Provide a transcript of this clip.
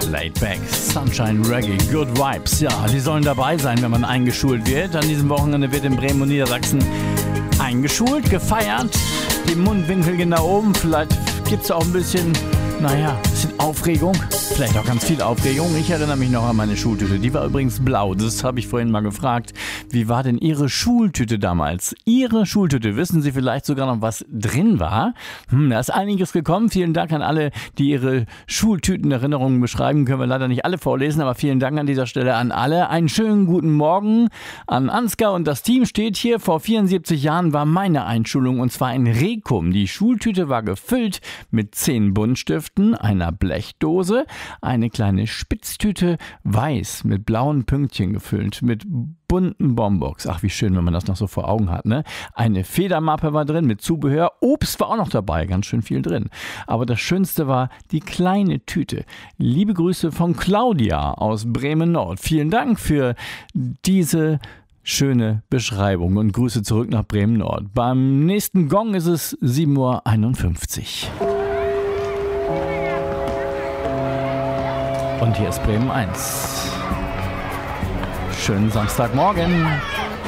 Laid Back, Sunshine Reggae, Good Vibes. Ja, die sollen dabei sein, wenn man eingeschult wird. An diesem Wochenende wird in Bremen und Niedersachsen eingeschult, gefeiert. Die Mundwinkel gehen nach oben. Vielleicht gibt es auch ein bisschen Aufregung. Vielleicht auch ganz viel Aufregung. Ich erinnere mich noch an meine Schultüte. Die war übrigens blau. Das habe ich vorhin mal gefragt. Wie war denn Ihre Schultüte damals? Ihre Schultüte. Wissen Sie vielleicht sogar noch, was drin war? Da ist einiges gekommen. Vielen Dank an alle, die ihre Schultütenerinnerungen beschreiben. Können wir leider nicht alle vorlesen, aber vielen Dank an dieser Stelle an alle. Einen schönen guten Morgen an Ansgar und das Team steht hier. Vor 74 Jahren war meine Einschulung und zwar in Rekum. Die Schultüte war gefüllt mit 10 Buntstiften, einer Blechdose, eine kleine Spitztüte, weiß mit blauen Pünktchen gefüllt, mit bunten Bonbons. Ach, wie schön, wenn man das noch so vor Augen hat, ne? Eine Federmappe war drin mit Zubehör. Obst war auch noch dabei, ganz schön viel drin. Aber das Schönste war die kleine Tüte. Liebe Grüße von Claudia aus Bremen-Nord. Vielen Dank für diese schöne Beschreibung und Grüße zurück nach Bremen-Nord. Beim nächsten Gong ist es 7:51 Uhr. Und hier ist Bremen 1. Schönen Samstagmorgen.